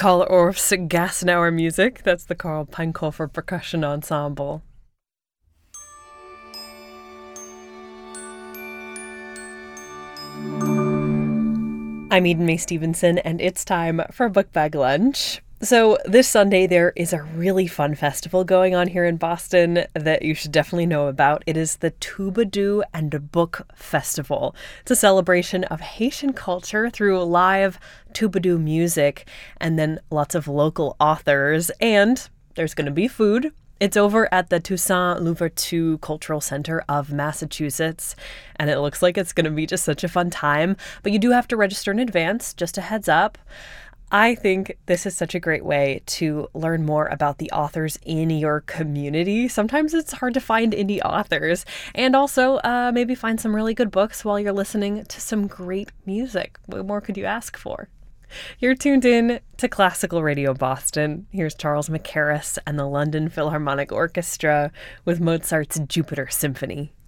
Karl Orff's Gassenauer music. That's the Karl Peinkofer Percussion Ensemble. I'm Eden Mae Stevenson, and it's time for Book Bag Lunch. So this Sunday, there is a really fun festival going on here in Boston that you should definitely know about. It is the Tubadoo and Book Festival. It's a celebration of Haitian culture through live Tubadoo music and then lots of local authors. And there's going to be food. It's over at the Toussaint Louverture Cultural Center of Massachusetts, and it looks like it's going to be just such a fun time. But you do have to register in advance, just a heads up. I think this is such a great way to learn more about the authors in your community. Sometimes it's hard to find indie authors, and also maybe find some really good books while you're listening to some great music. What more could you ask for? You're tuned in to Classical Radio Boston. Here's Charles Mackerras and the London Philharmonic Orchestra with Mozart's Jupiter Symphony.